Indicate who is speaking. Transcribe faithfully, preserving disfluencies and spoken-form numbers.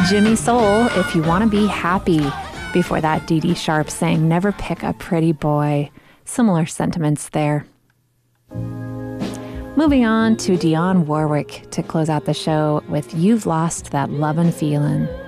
Speaker 1: Jimmy Soul, If You Want to Be Happy. Before that, Dee Dee Sharp sang Never Pick a Pretty Boy. Similar sentiments there. Moving on to Dionne Warwick to close out the show with You've Lost That Lovin' Feelin'.